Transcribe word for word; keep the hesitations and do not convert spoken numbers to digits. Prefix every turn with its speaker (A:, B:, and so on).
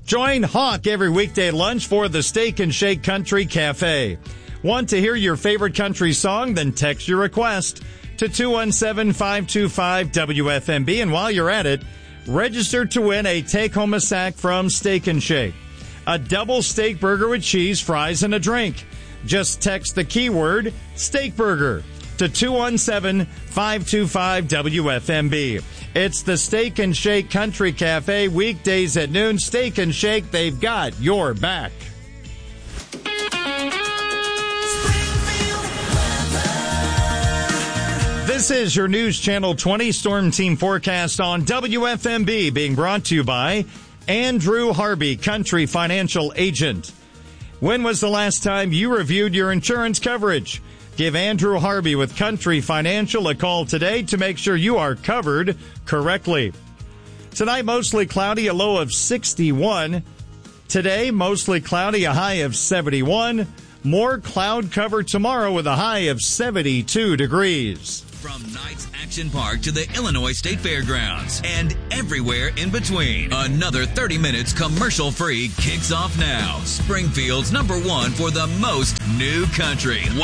A: Join Hawk every weekday lunch for the Steak and Shake Country Cafe. Want to hear your favorite country song? Then text your request to two one seven, five two five, W F M B. And while you're at it, register to win a take-home a sack from Steak and Shake. A double steak burger with cheese, fries, and a drink. Just text the keyword steak burger to two one seven, five two five, W F M B. It's the Steak and Shake Country Cafe, weekdays at noon. Steak and Shake, they've got your back. This is your News Channel twenty Storm Team forecast on W F M B, being brought to you by Andrew Harvey, Country Financial Agent. When was the last time you reviewed your insurance coverage? Give Andrew Harvey with Country Financial a call today to make sure you are covered correctly. Tonight, mostly cloudy, a low of sixty-one. Today, mostly cloudy, a high of seventy-one. More cloud cover tomorrow with a high of seventy-two degrees.
B: From Knights Action Park to the Illinois State Fairgrounds and everywhere in between, another thirty minutes commercial-free kicks off now. Springfield's number one for the most new country.